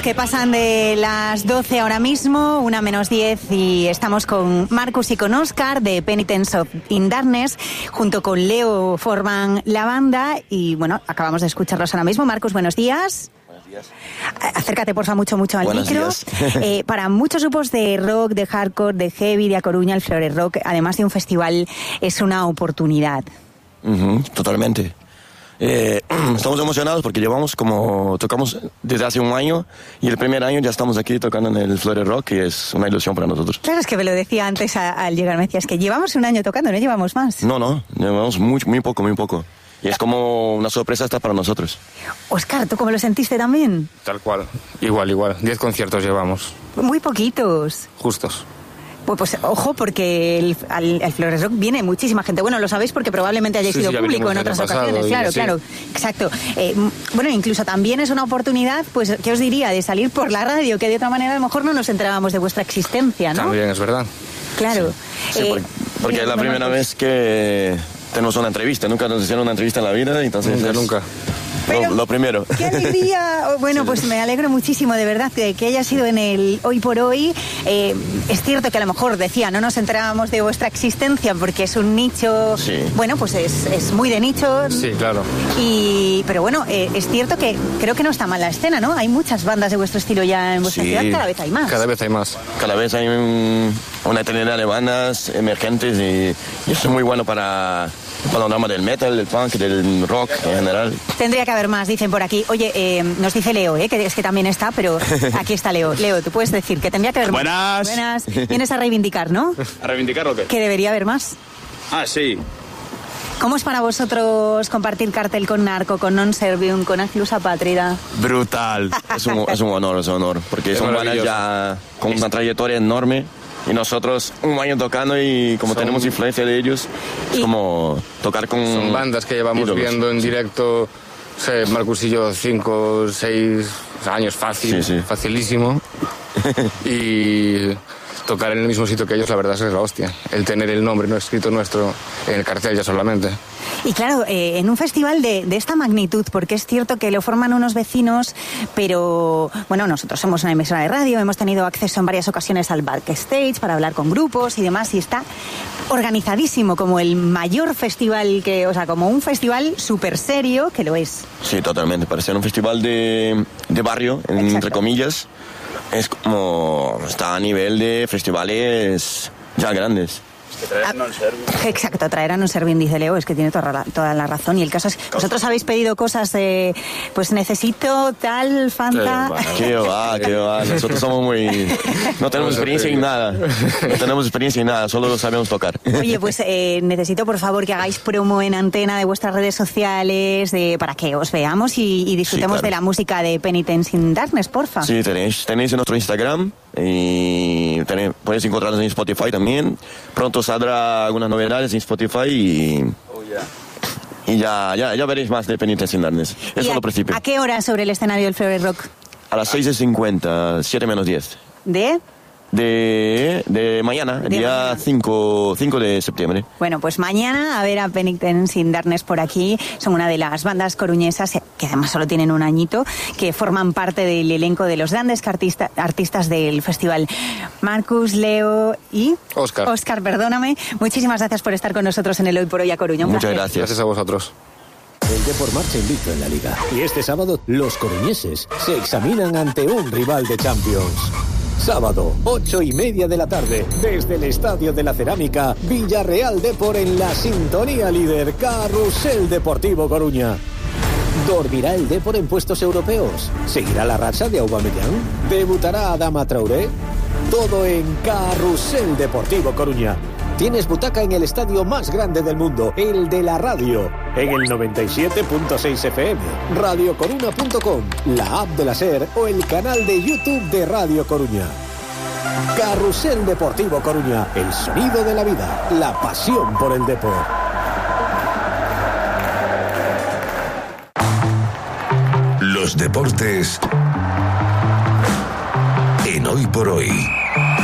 que pasan de las 12 ahora mismo, 1:10, y estamos con Marcus y con Óscar de Penitence in Darkness. Junto con Leo forman la banda y, bueno, acabamos de escucharlos ahora mismo. Marcus, buenos días. Buenos días. Acércate, porfa, mucho al Buenos micro. Días. Para muchos grupos de rock, de hardcore, de heavy, de A Coruña, el Flores Rock, además de un festival, es una oportunidad. Totalmente. Estamos emocionados porque tocamos desde hace un año y el primer año ya estamos aquí tocando en el Flores Rock, que es una ilusión para nosotros. Claro, es que me lo decía antes al llegar, me decías que llevamos un año tocando, no llevamos más. No, llevamos muy poco. Y es como una sorpresa hasta para nosotros. Óscar, ¿tú cómo lo sentiste también? Tal cual, igual. 10 conciertos llevamos. Muy poquitos. Justos. Pues ojo, porque al Flores Rock viene muchísima gente. Bueno, lo sabéis porque probablemente hayáis sido público en otras ocasiones. Claro, exacto. Bueno, incluso también es una oportunidad, pues, ¿qué os diría? De salir por la radio, que de otra manera a lo mejor no nos enterábamos de vuestra existencia, ¿no? También, es verdad. Claro. Sí, porque es la primera vez que tenemos una entrevista. Nunca nos hicieron una entrevista en la vida, entonces... Nunca. Pero, lo primero. ¡Qué alegría! Bueno, sí. Pues me alegro muchísimo, de verdad, que haya sido en el Hoy por Hoy. Es cierto que a lo mejor, decía, no nos enterábamos de vuestra existencia porque es un nicho... Sí. Bueno, pues es muy de nicho. Sí, claro. Pero bueno, es cierto que creo que no está mal la escena, ¿no? Hay muchas bandas de vuestro estilo ya en vuestra ciudad, cada vez hay más. Cada vez hay una eternidad de bandas emergentes y eso es muy bueno para... el panorama del metal, del punk, del rock en general. Tendría que haber más, dicen por aquí. Oye, nos dice Leo, que es que también está, pero aquí está Leo. Leo, tú puedes decir que tendría que haber más. Buenas. Vienes a reivindicar, ¿no? ¿A reivindicar o qué? Que debería haber más. Ah, sí. ¿Cómo es para vosotros compartir cartel con Narco, con Non Servium, con Agnus Apátrida? Brutal. Es un honor, porque son bandas ya con una trayectoria enorme. Y nosotros un año tocando y como tenemos influencia de ellos, es como tocar con... Son bandas que llevamos ídolos, viendo en directo, Marcus y yo, 5, 6 años facilísimo. Y tocar en el mismo sitio que ellos, la verdad es la hostia. El tener el nombre no escrito nuestro en el cartel ya solamente. Y claro, en un festival de esta magnitud, porque es cierto que lo forman unos vecinos, pero bueno, nosotros somos una emisora de radio, hemos tenido acceso en varias ocasiones al backstage para hablar con grupos y demás, y está organizadísimo como el mayor festival como un festival súper serio que lo es. Sí, totalmente, parece un festival de barrio, entre comillas. Es como está a nivel de festivales ya grandes. Que traer a Non Servium. Exacto, traer a Non Servium, dice Leo, es que tiene toda la razón. Y el caso es que vosotros habéis pedido cosas pues necesito tal, Fanta... ¿Qué va? Nosotros somos no tenemos experiencia en nada. Solo sabemos tocar. Oye, pues necesito por favor que hagáis promo en antena de vuestras redes sociales para que os veamos y disfrutemos de la música de Penitence in Darkness, porfa. Sí, tenéis en nuestro Instagram y podéis encontrarnos en Spotify también. Pronto saldrá algunas novedades en Spotify y ya veréis más de Penitence in Darkness. Eso es lo principio. ¿A qué hora sobre el escenario del Flores Rock? A las 6:50, 7:10. De mañana, día 5 de septiembre. Bueno, pues mañana a ver a Penitence in Darkness por aquí. Son una de las bandas coruñesas que además solo tienen un añito, que forman parte del elenco de los grandes artistas del festival. Marcus, Leo y... Óscar, perdóname. Muchísimas gracias por estar con nosotros en el Hoy por Hoy a Coruña. Muchas gracias. Gracias a vosotros. El Depor marcha invicto en la Liga. Y este sábado, los coruñeses se examinan ante un rival de Champions. Sábado, 8:30 de la tarde, desde el Estadio de la Cerámica, Villarreal Depor en la sintonía líder, Carrusel Deportivo Coruña. ¿Dormirá el Depor en puestos europeos? ¿Seguirá la racha de Aubameyang? ¿Debutará Adama Traoré? Todo en Carrusel Deportivo Coruña. Tienes butaca en el estadio más grande del mundo, el de la radio, en el 97.6 FM, radiocoruna.com, la app de la SER o el canal de YouTube de Radio Coruña. Carrusel Deportivo Coruña, el sonido de la vida, la pasión por el deporte. Los deportes en Hoy por Hoy.